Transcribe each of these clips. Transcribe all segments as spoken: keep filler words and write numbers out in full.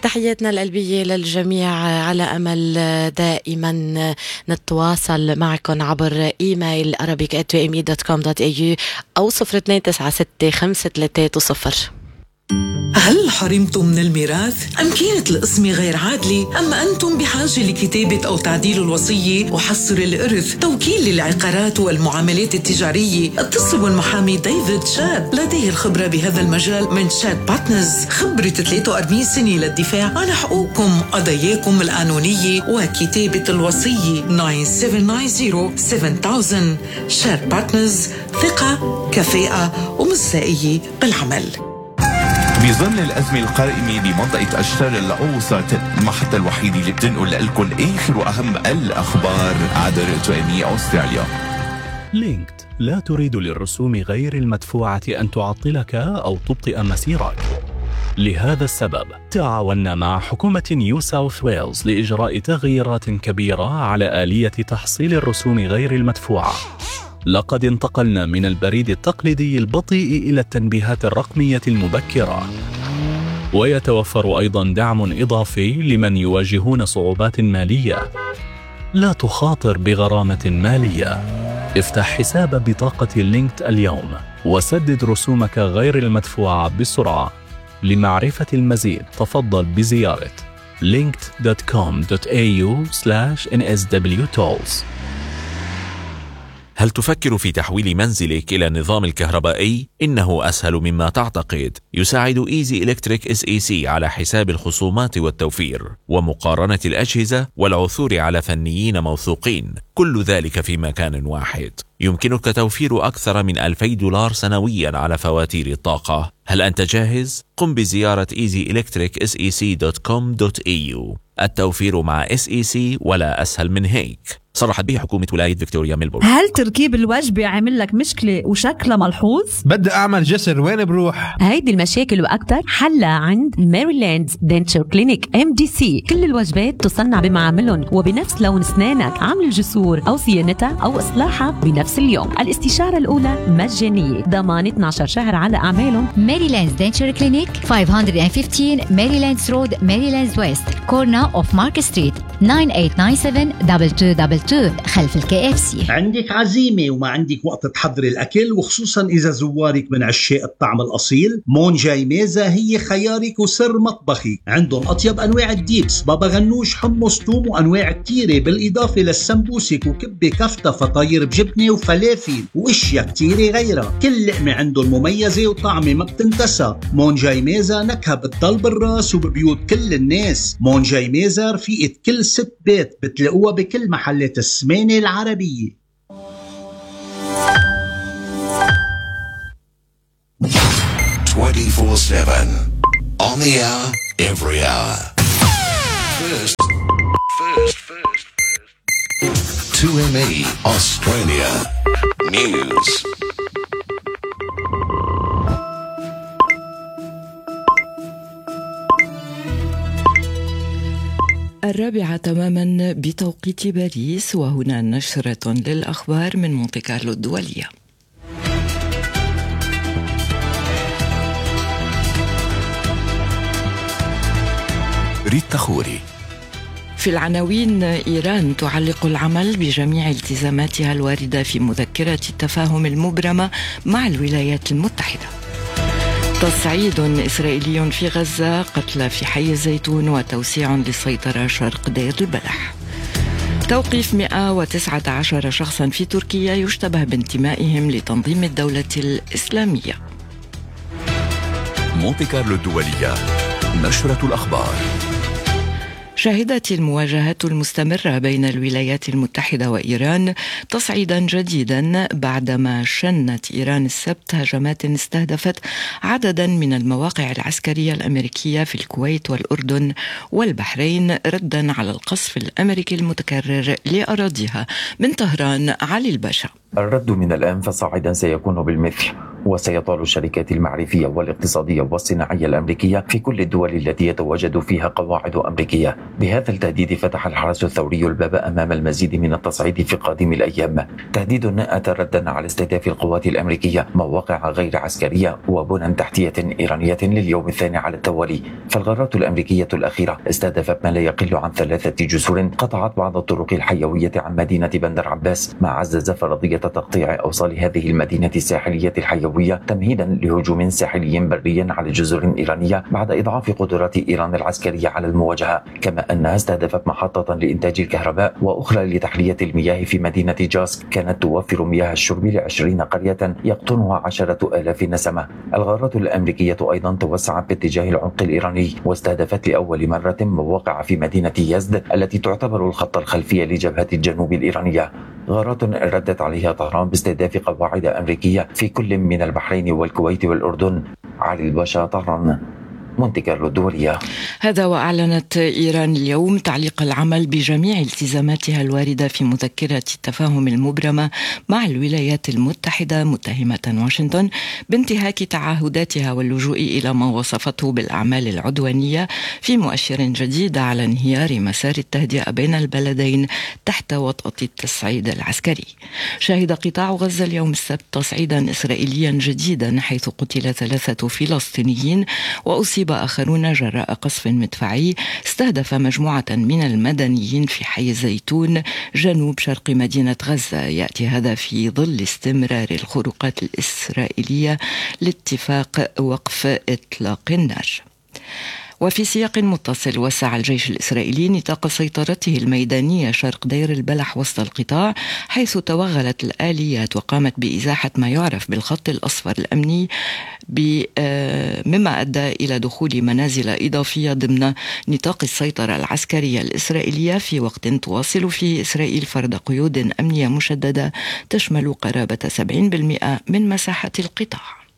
تحياتنا القلبية للجميع، على أمل دائما نتواصل معكم عبر إيميل arabic at v m e dot com dot a u أو صفر اثنين تسعة ستة خمسة ثلاثة صفر. هل حرمتم من الميراث؟ أم كانت القسمة غير عادلة؟ أم أنتم بحاجة لكتابة أو تعديل الوصية وحصر الإرث؟ توكيل للعقارات والمعاملات التجارية؟ اتصلوا بالمحامي ديفيد شاد، لديه الخبرة بهذا المجال من شاد بارتنرز، خبرة ثلاثة وأربعين سنة للدفاع عن حقوقكم، قضاياكم القانونية وكتابة الوصية. تسعة سبعة تسعة صفر سبعة ألف. شاد بارتنرز، ثقة، كفاءة ومصداقية بالعمل. بظل الأزمة القائمة بمنطقة الشرق الأوسط، المحطة الوحيدة اللي بتنقل لكم آخر وأهم الأخبار عبر توامي أستراليا. لينكد لا تريد للرسوم غير المدفوعة أن تعطلك أو تبطئ مسيرك. لهذا السبب تعاوننا مع حكومة نيو ساوث ويلز لإجراء تغييرات كبيرة على آلية تحصيل الرسوم غير المدفوعة. لقد انتقلنا من البريد التقليدي البطيء إلى التنبيهات الرقمية المبكرة، ويتوفر أيضاً دعم إضافي لمن يواجهون صعوبات مالية. لا تخاطر بغرامة مالية. افتح حساب بطاقة لينكد اليوم وسدد رسومك غير المدفوعة بسرعة. لمعرفة المزيد تفضل بزيارة linked dot com dot a u slash n s w tolls. هل تفكر في تحويل منزلك إلى النظام الكهربائي؟ إنه أسهل مما تعتقد. يساعد إيزي إلكتريك إس إي سي على حساب الخصومات والتوفير ومقارنة الأجهزة والعثور على فنيين موثوقين، كل ذلك في مكان واحد. يمكنك توفير أكثر من ألفي دولار سنويا على فواتير الطاقة. هل أنت جاهز؟ قم بزيارة easy electric s e c dot com dot a u. التوفير مع إس إي سي ولا أسهل من هيك. صرحت به حكومة ولاية فيكتوريا ميلبورن. هل تركيب الوجبة عامل لك مشكلة وشكلها ملحوظ؟ بدي أعمل جسر، وين بروح؟ هيدي المشاكل وأكتر حلها عند ماريلاند دنتشر كلينيك إم دي سي. كل الوجبات تصنع بمعاملهم وبنفس لون أسنانك. عمل الجسور أو صيانتها أو إصلاحها بنفس اليوم. الاستشارة الأولى مجانية، ضمان اثنا عشر شهر على أعمالهم. ماريلاند دنتشر كلينيك خمسمية وخمستاشر ماريلاندز رود، ماريلاندز ويست، كورنا أوف مارك ستريت، تسعة ثمانية تسعة سبعة اثنين اثنين اثنين خلف الكي اف سي. عندك عزيمة وما عندك وقت تحضري الأكل، وخصوصا إذا زوارك من عشاق الطعم الأصيل، مون جاي ميزة هي خيارك وسر مطبخي. عندهم أطيب أنواع الديبس، بابا غنوش، حمص، توم، وأنواع كتيرة، بالإضافة للسمبوسك وكبة كفتة، فطاير بجبنة وفلافل وإشياء كتيرة غيرها. كل لقمة عندهم مميزة وطعمة ما بتنتسى. مون جاي ميزة نكهة بتضل بالراس وببيوت كل الناس. مون جاي ميزة رفيقة كل ست بيت، بتلاقوها بكل محلات السمانة العربية. twenty-four seven on the hour, every hour. First, first, first, first. two M E Australia News. الرابعة تماما بتوقيت باريس، وهنا نشرة للأخبار من مونتي كارلو الدولية. ريتا خوري. في العناوين: إيران تعلق العمل بجميع التزاماتها الواردة في مذكرة التفاهم المبرمة مع الولايات المتحدة. تصعيد إسرائيلي في غزة، قتلى في حي الزيتون وتوسيع للسيطرة شرق دير البلح. توقيف مئة وتسعة عشر شخصا في تركيا يشتبه بانتمائهم لتنظيم الدولة الإسلامية. مونتي كارلو الدولية، نشرة الأخبار. شهدت المواجهات المستمرة بين الولايات المتحدة وإيران تصعيدا جديدا بعدما شنت إيران السبت هجمات استهدفت عددا من المواقع العسكرية الأمريكية في الكويت والأردن والبحرين، ردا على القصف الأمريكي المتكرر لأراضيها. من طهران، علي الباشا. الرد من الآن فصاعدا سيكون بالمثل، وسيطال الشركات المعرفية والاقتصادية والصناعية الأمريكية في كل الدول التي يتواجد فيها قواعد أمريكية بهذا التهديد فتح الحرس الثوري الباب أمام المزيد من التصعيد في قادم الأيام. تهديد أتى ردا على استهداف القوات الأمريكية مواقع غير عسكرية وبنى تحتية إيرانية لليوم الثاني على التوالي. فالغارات الأمريكية الأخيرة استهدفت ما لا يقل عن ثلاثة جسور قطعت بعض الطرق الحيوية عن مدينة بندر عباس، ما عزز فرضية تقطيع أوصال هذه المدينة الساحلية الحيوية تمهيدا لهجوم ساحلي بري على جزر إيرانية بعد إضعاف قدرات إيران العسكرية على المواجهة، كما أنها استهدفت محطة لإنتاج الكهرباء وأخرى لتحلية المياه في مدينة جاسك كانت توفر مياه الشرب لعشرين قرية يقطنها عشرة آلاف نسمة. الغارات الأمريكية أيضا توسعت باتجاه العمق الإيراني واستهدفت لأول مرة مواقع في مدينة يزد التي تعتبر الخط الخلفي لجبهة الجنوب الإيرانية. غارات ردت عليها طهران باستهداف قواعد أمريكية في كل من البحرين والكويت والأردن. علي الباشا، طهران، مونتي كارلو الدولية. هذا وأعلنت إيران اليوم تعليق العمل بجميع التزاماتها الواردة في مذكرة التفاهم المبرمة مع الولايات المتحدة، متهمة واشنطن بانتهاك تعهداتها واللجوء إلى ما وصفته بالأعمال العدوانية، في مؤشر جديد على انهيار مسار التهدئة بين البلدين تحت وطأة التصعيد العسكري. شهد قطاع غزة اليوم السبت تصعيدا إسرائيليا جديدا حيث قتل ثلاثة فلسطينيين وأصيب آخرون جراء قصف مدفعي استهدف مجموعة من المدنيين في حي الزيتون جنوب شرق مدينة غزة. يأتي هذا في ظل استمرار الخروقات الإسرائيلية لاتفاق وقف إطلاق النار. وفي سياق متصل، وسع الجيش الإسرائيلي نطاق سيطرته الميدانية شرق دير البلح وسط القطاع، حيث توغلت الآليات وقامت بإزاحة ما يعرف بالخط الأصفر الأمني، مما أدى إلى دخول منازل إضافية ضمن نطاق السيطرة العسكرية الإسرائيلية، في وقت تواصل فيه إسرائيل فرض قيود أمنية مشددة تشمل قرابة سبعين بالمئة من مساحة القطاع.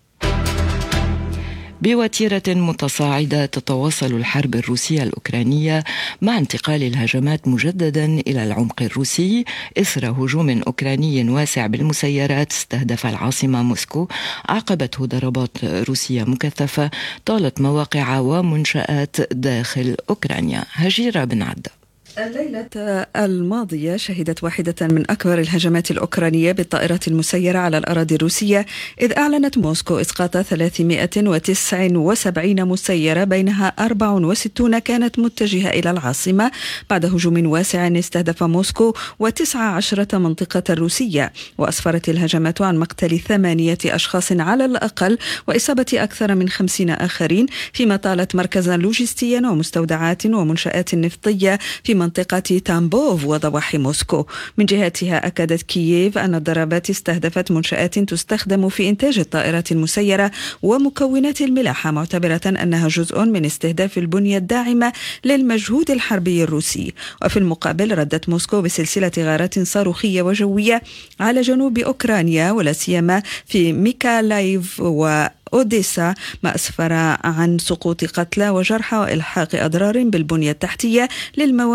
بوتيرة متصاعدة تتواصل الحرب الروسية الأوكرانية مع انتقال الهجمات مجددا إلى العمق الروسي إثر هجوم أوكراني واسع بالمسيرات استهدف العاصمة موسكو، عقبته ضربات روسية مكثفة طالت مواقع ومنشآت داخل أوكرانيا. هجيرة بن عدة. الليلة الماضية شهدت واحدة من أكبر الهجمات الأوكرانية بالطائرات المسيرة على الأراضي الروسية، إذ أعلنت موسكو إسقاط ثلاثمائة وتسعة وسبعين مسيرة، بينها أربع وستين كانت متجهة إلى العاصمة، بعد هجوم واسع استهدف موسكو وتسع عشرة منطقة روسية. وأسفرت الهجمات عن مقتل ثمانية أشخاص على الأقل وإصابة أكثر من خمسين آخرين، فيما طالت مركزا لوجستيا ومستودعات ومنشآت نفطية في منطقة تامبوف وضواحي موسكو. من جهتها أكدت كييف أن الضربات استهدفت منشآت تستخدم في إنتاج الطائرات المسيرة ومكونات الملاحة، معتبرة أنها جزء من استهداف البنية الداعمة للمجهود الحربي الروسي. وفي المقابل ردت موسكو بسلسلة غارات صاروخية وجوية على جنوب أوكرانيا، ولا سيما في ميكالايف و أوديسا، ما أسفر عن سقوط قتلى وجرحى وإلحاق أضرار بالبنية التحتية للموانئ